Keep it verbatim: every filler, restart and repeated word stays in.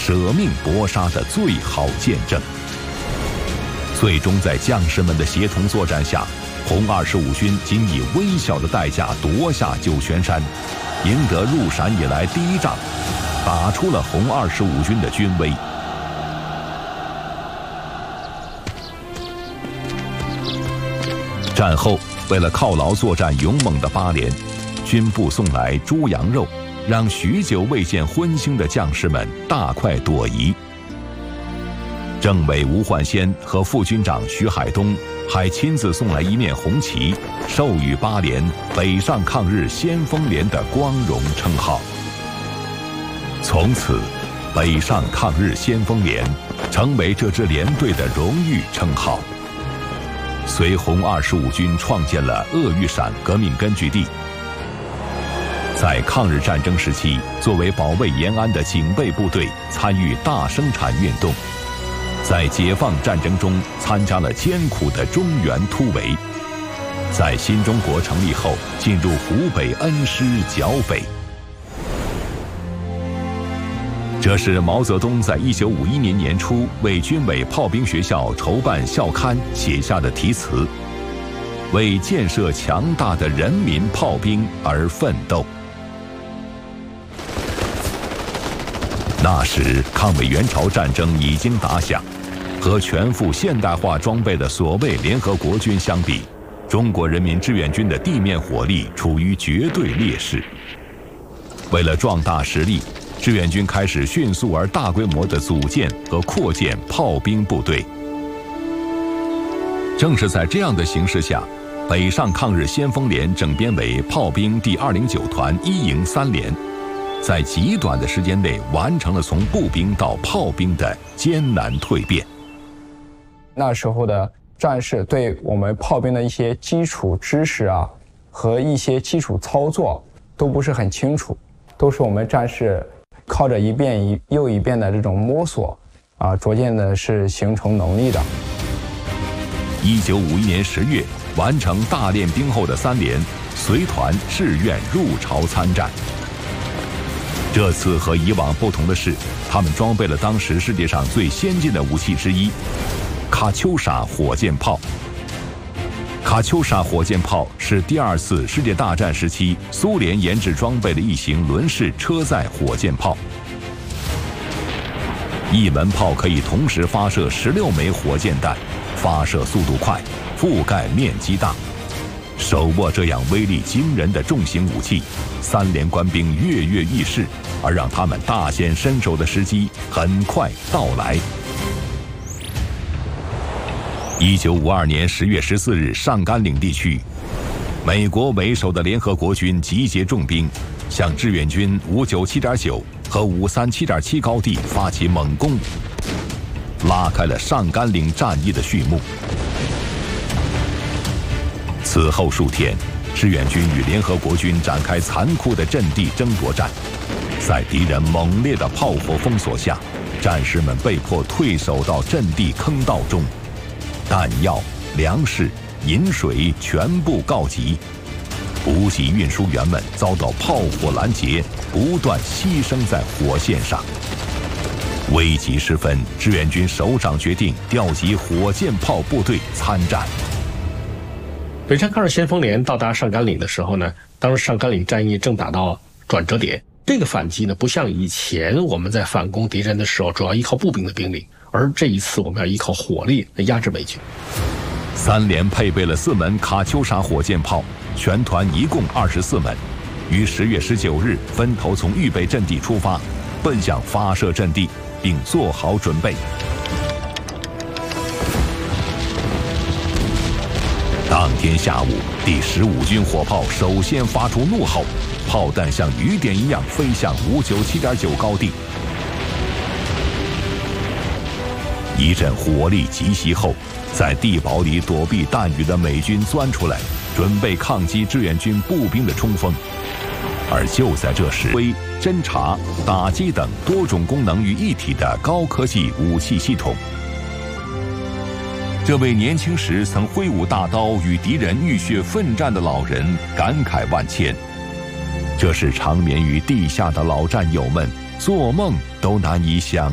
舍命搏杀的最好见证。最终在将士们的协同作战下，红二十五军仅以微小的代价夺下九泉山，赢得入陕以来第一仗，打出了红二十五军的军威。战后，为了犒劳作战勇猛的八连，军部送来猪羊肉，让许久未见荤腥的将士们大快朵颐。政委吴焕先和副军长徐海东还亲自送来一面红旗，授予八连北上抗日先锋连的光荣称号。从此，北上抗日先锋连成为这支连队的荣誉称号。随红二十五军创建了鄂豫陕革命根据地。在抗日战争时期，作为保卫延安的警备部队，参与大生产运动。在解放战争中参加了艰苦的中原突围，在新中国成立后进入湖北恩施剿匪。这是毛泽东在一九五一年年初为军委炮兵学校筹办校刊写下的题词：为建设强大的人民炮兵而奋斗。那时抗美援朝战争已经打响，和全副现代化装备的所谓联合国军相比，中国人民志愿军的地面火力处于绝对劣势。为了壮大实力，志愿军开始迅速而大规模地组建和扩建炮兵部队。正是在这样的形势下，北上抗日先锋连整编为炮兵第二零九团一营三连，在极短的时间内完成了从步兵到炮兵的艰难蜕变。 那时候的战士对我们炮兵的一些基础知识啊和一些基础操作都不是很清楚，都是我们战士靠着一遍一又一遍的这种摸索啊，逐渐的是形成能力的。 一九五一年十月，完成大练兵后的三连随团志愿入朝参战。这次和以往不同的是，他们装备了当时世界上最先进的武器之一——卡秋莎火箭炮。卡秋莎火箭炮是第二次世界大战时期苏联研制装备的一型轮式车载火箭炮。一门炮可以同时发射十六枚火箭弹，发射速度快，覆盖面积大。手握这样威力惊人的重型武器，三连官兵跃跃欲试，而让他们大显身手的时机很快到来。一九五二年十月十四日，上甘岭地区，美国为首的联合国军集结重兵，向志愿军五九七点九和五三七点七高地发起猛攻，拉开了上甘岭战役的序幕。此后数天，志愿军与联合国军展开残酷的阵地争夺战，在敌人猛烈的炮火封锁下，战士们被迫退守到阵地坑道中，弹药、粮食、饮水全部告急，补给运输员们遭到炮火拦截，不断牺牲在火线上。危急时分，志愿军首长决定调集火箭炮部队参战。 北上抗日先锋连到达上甘岭的时候呢，当时上甘岭战役正打到转折点。这个反击呢，不像以前我们在反攻敌人的时候主要依靠步兵的兵力，而这一次我们要依靠火力来压制美军。 三连配备了四门卡秋莎火箭炮，全团一共二十四门，于十月十九日分头从预备阵地出发，奔向发射阵地，并做好准备。当天下午，第十五军火炮首先发出怒吼，炮弹像雨点一样飞向五九七点九高地。一阵火力急袭后，在地堡里躲避弹雨的美军钻出来，准备抗击志愿军步兵的冲锋。而就在这时，侦侦察、打击等多种功能于一体的高科技武器系统。这位年轻时曾挥舞大刀与敌人浴血奋战的老人感慨万千。这是长眠于地下的老战友们做梦都难以想